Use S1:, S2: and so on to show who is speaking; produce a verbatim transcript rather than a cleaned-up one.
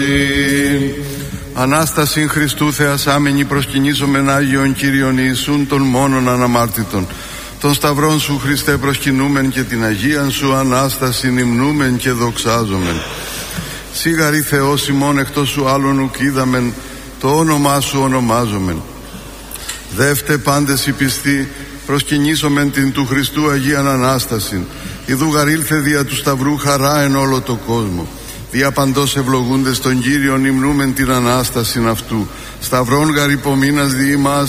S1: Ανάσταση Χριστού θεασάμενη προσκυνήσομεν Άγιον Κύριον Ιησούν των μόνον αναμάρτητων. Τον σταυρόν σου Χριστέ προσκυνούμεν και την Αγίαν σου Ανάσταση υμνούμεν και δοξάζομεν. Σίγαρη Θεός ημών εκτός σου άλλον ουκ είδαμεν, το όνομά σου ονομάζομεν. Δεύτε πάντες οι πιστοί προσκυνήσομεν την του Χριστού Αγίαν Ανάστασιν. Ιδού γαρήλθε δια του σταυρού χαρά εν όλο το κόσμο. Δια παντός ευλογούντες τον Κύριον υμνούμεν την Ανάστασιν αυτού. Σταυρών γαρ υπομείνας δι' ημάς